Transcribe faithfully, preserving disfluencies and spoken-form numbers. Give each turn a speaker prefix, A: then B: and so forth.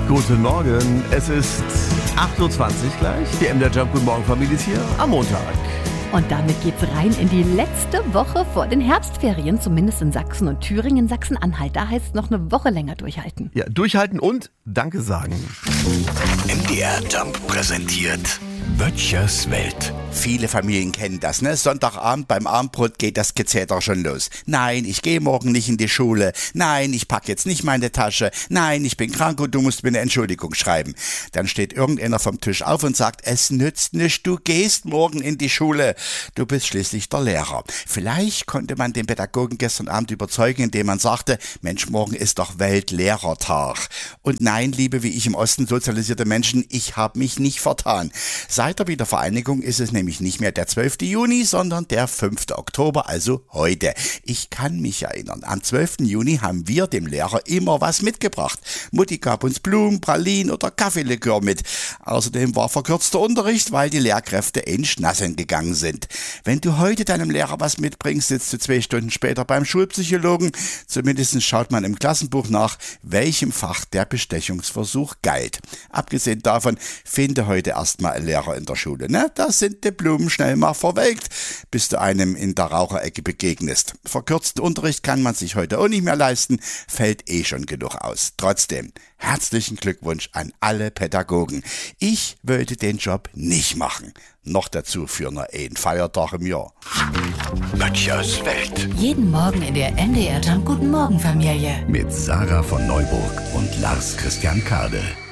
A: Guten Morgen, es ist acht Uhr zwanzig gleich. Die M D R Jump Guten Morgen Familie ist hier am Montag.
B: Und damit geht's rein in die letzte Woche vor den Herbstferien, zumindest in Sachsen und Thüringen, Sachsen-Anhalt. Da heißt es noch eine Woche länger durchhalten.
A: Ja, durchhalten und Danke sagen.
C: M D R Jump präsentiert Böttchers Welt.
D: Viele Familien kennen das, ne? Sonntagabend beim Abendbrot geht das Gezeter schon los. Nein, ich gehe morgen nicht in die Schule. Nein, ich pack jetzt nicht meine Tasche. Nein, ich bin krank und du musst mir eine Entschuldigung schreiben. Dann steht irgendeiner vom Tisch auf und sagt, es nützt nichts, du gehst morgen in die Schule. Du bist schließlich der Lehrer. Vielleicht konnte man den Pädagogen gestern Abend überzeugen, indem man sagte, Mensch, morgen ist doch Weltlehrertag. Und nein, liebe wie ich im Osten sozialisierte Menschen, ich habe mich nicht vertan. Seit der Wiedervereinigung ist es nämlich nicht mehr der zwölfte Juni, sondern der fünfte Oktober, also heute. Ich kann mich erinnern, am zwölften Juni haben wir dem Lehrer immer was mitgebracht. Mutti gab uns Blumen, Pralinen oder Kaffeelikör mit. Außerdem war verkürzter Unterricht, weil die Lehrkräfte in Schnassen gegangen sind. Wenn du heute deinem Lehrer was mitbringst, sitzt du zwei Stunden später beim Schulpsychologen. Zumindest schaut man im Klassenbuch nach, welchem Fach der Bestechungsversuch galt. Abgesehen davon, finde heute erstmal ein Lehrer in der Schule, ne? Da sind die Blumen schnell mal verwelkt, bis du einem in der Raucherecke begegnest. Verkürzten Unterricht kann man sich heute auch nicht mehr leisten, fällt eh schon genug aus. Trotzdem, herzlichen Glückwunsch an alle Pädagogen. Ich würde den Job nicht machen. Noch dazu für nur einen Feiertag im Jahr.
C: Böttchers Welt.
B: Jeden Morgen in der M D R Jump Guten Morgen Familie.
C: Mit Sarah von Neuburg und Lars Christian Kade.